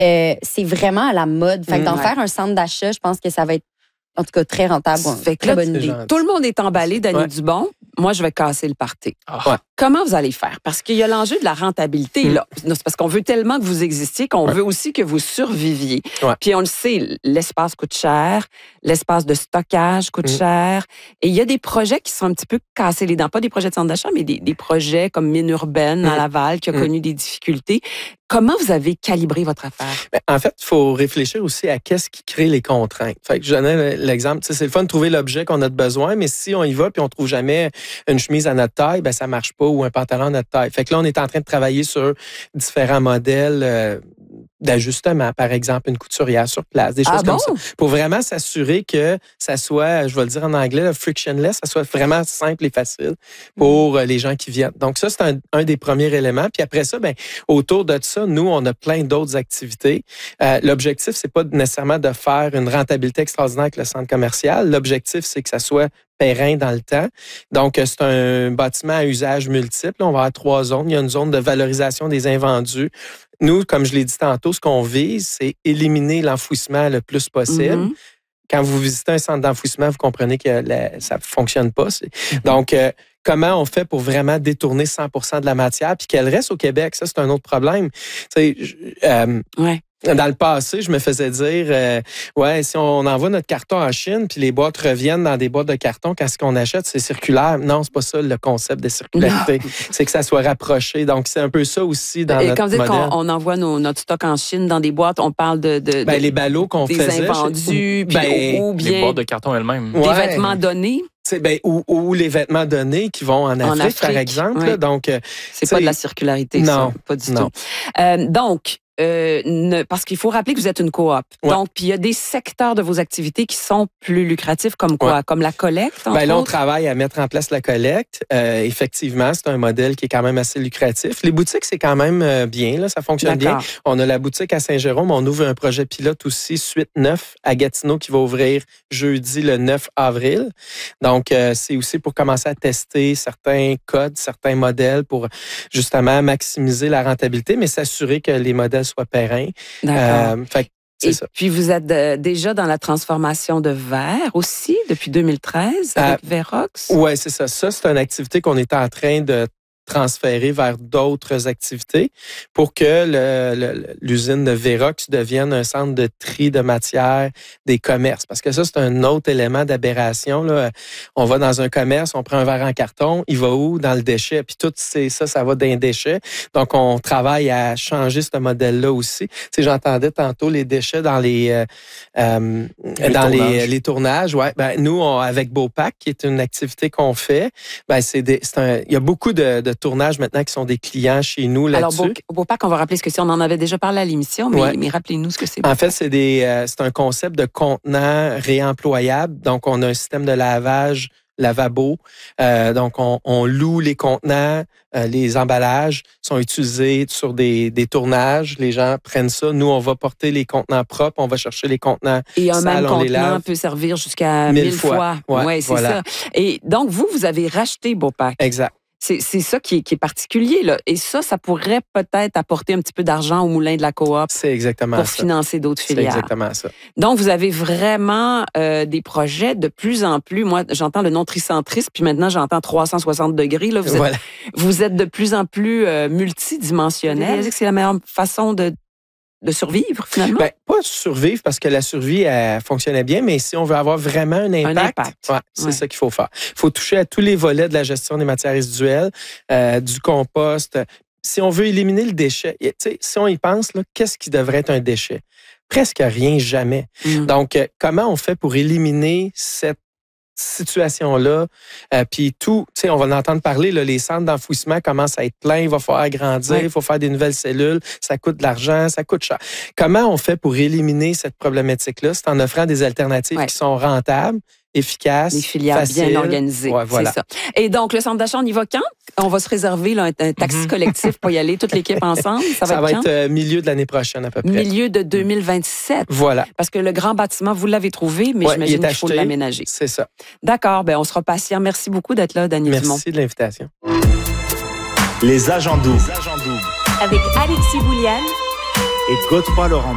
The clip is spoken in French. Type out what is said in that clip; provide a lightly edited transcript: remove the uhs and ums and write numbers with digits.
c'est vraiment à la mode. Fait que d'en faire un centre d'achat, je pense que ça va être, en tout cas, très rentable. Fait que très là, bonne idée. tout le monde est emballé, Dany Dubon. Moi, je vais casser le party. Comment vous allez faire? Parce qu'il y a l'enjeu de la rentabilité, là. C'est parce qu'on veut tellement que vous existiez qu'on veut aussi que vous surviviez. Puis on le sait, l'espace coûte cher, l'espace de stockage coûte cher. Et il y a des projets qui sont un petit peu cassés les dents. Pas des projets de centre d'achat, mais des projets comme Mine Urbaine à Laval qui a connu des difficultés. Comment vous avez calibré votre affaire? Bien, en fait, il faut réfléchir aussi à qu'est-ce qui crée les contraintes. Fait que je donnais l'exemple. C'est le fun de trouver l'objet qu'on a de besoin, mais si on y va puis on trouve jamais une chemise à notre taille, ben ça marche pas, ou un pantalon à notre taille. Fait que là, on est en train de travailler sur différents modèles d'ajustement, par exemple, une couturière sur place, des choses comme ça, pour vraiment s'assurer que ça soit, je vais le dire en anglais, frictionless, ça soit vraiment simple et facile pour les gens qui viennent. Donc ça, c'est un des premiers éléments. Puis après ça, ben autour de ça, nous, on a plein d'autres activités. L'objectif, c'est pas nécessairement de faire une rentabilité extraordinaire avec le centre commercial. L'objectif, c'est que ça soit périn dans le temps. Donc, c'est un bâtiment à usage multiple. On va avoir 3 zones. Il y a une zone de valorisation des invendus. Nous, comme je l'ai dit tantôt, ce qu'on vise, c'est éliminer l'enfouissement le plus possible. Quand vous visitez un centre d'enfouissement, vous comprenez que ça ne fonctionne pas. Donc, comment on fait pour vraiment détourner 100% de la matière puis qu'elle reste au Québec? Ça, c'est un autre problème. Dans le passé, je me faisais dire, si on envoie notre carton en Chine, puis les boîtes reviennent dans des boîtes de carton, quand ce qu'on achète, c'est circulaire. Non, c'est pas ça le concept de circularité. C'est que ça soit rapproché. Donc, c'est un peu ça aussi dans notre modèle. Et quand vous dites qu'on envoie notre stock en Chine dans des boîtes, on parle de les ballots qu'on faisait. Des invendus, ou bien les boîtes de carton elles-mêmes. Des vêtements donnés. Ou les vêtements donnés qui vont en Afrique, par exemple. Là, donc, c'est pas de la circularité, non, ça. Pas du tout. Donc, parce qu'il faut rappeler que vous êtes une coop. Donc, puis il y a des secteurs de vos activités qui sont plus lucratifs, comme quoi? Comme la collecte, là, on travaille à mettre en place la collecte. Effectivement, c'est un modèle qui est quand même assez lucratif. Les boutiques, c'est quand même bien, là, ça fonctionne bien. On a la boutique à Saint-Jérôme. On ouvre un projet pilote aussi, Suite 9, à Gatineau, qui va ouvrir jeudi le 9 avril. Donc, c'est aussi pour commencer à tester certains codes, certains modèles pour justement maximiser la rentabilité, mais s'assurer que les modèles soient pérennes. Puis vous êtes déjà dans la transformation de verre aussi depuis 2013 avec Verox? Oui, c'est ça. Ça, c'est une activité qu'on est en train de transférer vers d'autres activités pour que l'usine de Verox devienne un centre de tri de matière des commerces. Parce que ça, c'est un autre élément d'aberration. Là. On va dans un commerce, on prend un verre en carton, il va où? Dans le déchet. Puis tout ça va dans les déchets. Donc, on travaille à changer ce modèle-là aussi. Tu sais, j'entendais tantôt les déchets dans les tournages. Ouais. Nous, avec Beaupac, qui est une activité qu'on fait, il y a beaucoup de tournages maintenant qui sont des clients chez nous là-dessus. Alors, Beaupac, on va rappeler ce que c'est. On en avait déjà parlé à l'émission, mais rappelez-nous ce que c'est. En fait, c'est un concept de contenant réemployable. Donc, on a un système de lavage lavabo. Donc, on loue les contenants, les emballages sont utilisés sur des tournages. Les gens prennent ça. Nous, on va porter les contenants propres. On va chercher les contenants et un sales, même contenant peut servir jusqu'à 1000 fois. Oui, c'est ça. Et donc, vous avez racheté Beaupac. Exact. C'est ça qui est particulier, là. Et ça pourrait peut-être apporter un petit peu d'argent au moulin de la coop. C'est exactement ça. Pour financer d'autres filières. C'est exactement ça. Donc, vous avez vraiment des projets de plus en plus. Moi, j'entends le nom tricentriste, puis maintenant, j'entends 360 degrés. Là. Vous êtes de plus en plus multidimensionnel. C'est la meilleure façon de survivre, finalement? Pas survivre, parce que la survie, elle fonctionnait bien, mais si on veut avoir vraiment un impact. C'est ça qu'il faut faire. Il faut toucher à tous les volets de la gestion des matières résiduelles, du compost. Si on veut éliminer le déchet, si on y pense, là, qu'est-ce qui devrait être un déchet? Presque rien, jamais. Donc, comment on fait pour éliminer cette situation-là, puis tout, tu sais, on va en entendre parler, là, les centres d'enfouissement commencent à être pleins, il va falloir agrandir, il faut faire des nouvelles cellules, ça coûte de l'argent, ça coûte cher. Comment on fait pour éliminer cette problématique-là? C'est en offrant des alternatives qui sont rentables, efficaces, les filières faciles, bien organisées, c'est ça. Et donc, le centre d'achat, on y va quand? On va se réserver là, un taxi collectif pour y aller, toute l'équipe ensemble. Ça va être milieu de l'année prochaine à peu près. Milieu de 2027. Voilà. Parce que le grand bâtiment, vous l'avez trouvé, mais j'imagine qu'il faut l'aménager. C'est ça. D'accord, on sera patient. Merci beaucoup d'être là, Dany Dumont. Merci de l'invitation. Les agents doubles. Avec Alexis Bouliane et Godefroy Laurent.